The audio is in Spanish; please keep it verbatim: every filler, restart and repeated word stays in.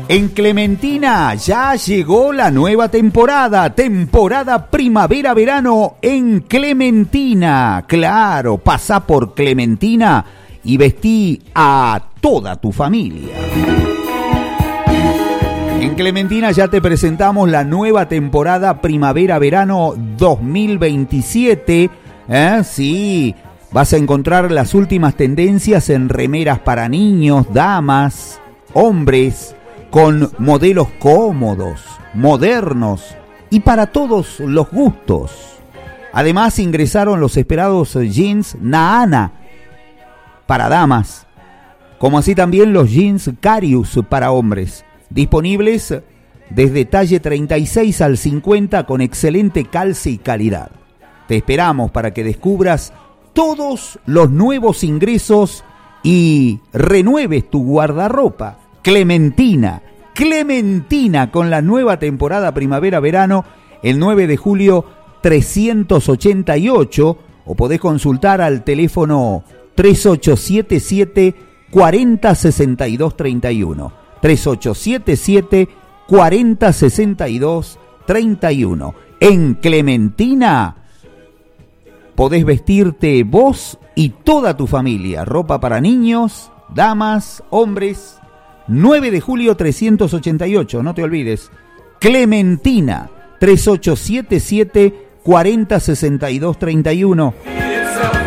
En Clementina ya llegó la nueva temporada, temporada primavera-verano en Clementina. Claro, pasá por Clementina y vestí a toda tu familia. En Clementina ya te presentamos la nueva temporada primavera-verano dos mil veintisiete. ¿Eh? Sí, vas a encontrar las últimas tendencias en remeras para niños, damas, hombres, con modelos cómodos, modernos y para todos los gustos. Además ingresaron los esperados jeans Naana para damas, como así también los jeans Carius para hombres, disponibles desde talle treinta y seis al cincuenta con excelente calce y calidad. Te esperamos para que descubras todos los nuevos ingresos y renueves tu guardarropa. Clementina, Clementina con la nueva temporada primavera-verano, el nueve de julio trescientos ochenta y ocho, o podés consultar al teléfono tres ocho siete siete, cuatro cero seis dos tres uno. tres ocho siete siete, cuatro cero seis dos tres uno. En Clementina podés vestirte vos y toda tu familia. Ropa para niños, damas, hombres. nueve de julio trescientos ochenta y ocho, no te olvides. Clementina, tres ocho siete siete, cuatro cero seis dos tres uno.